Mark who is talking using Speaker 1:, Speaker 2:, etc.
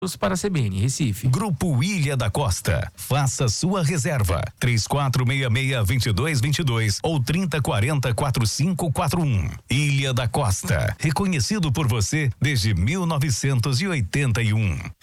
Speaker 1: para a CBN Recife.
Speaker 2: Grupo Ilha da Costa. Faça sua reserva. 3466-2222 ou 3040-4541. Ilha da Costa. Reconhecido por você desde 1981.